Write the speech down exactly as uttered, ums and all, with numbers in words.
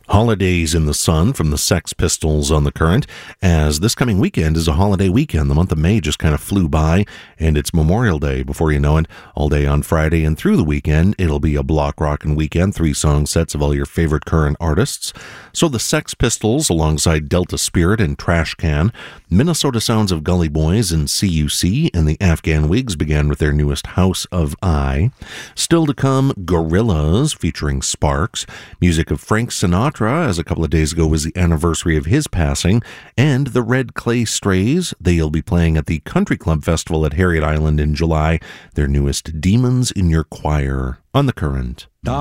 Holidays in the Sun from the Sex Pistols on the Current, as this coming weekend is a holiday weekend. The month of May just kind of flew by, and it's Memorial Day before you know it. All day on Friday and through the weekend, it'll be a block rockin' weekend, three song sets of all your favorite current artists. So the Sex Pistols, alongside Delta Spirit and Trash Can, Minnesota Sounds of Gully Boys and C U C, and the Afghan Wigs began with their newest House of I. Still to come, Gorillaz featuring Sparks, music of Frank Sinatra, as a couple of days ago was the anniversary of his passing, and the Red Clay Strays. They'll be playing at the Country Club Festival at Harriet Island in July, their newest Demons in Your Choir on the Current.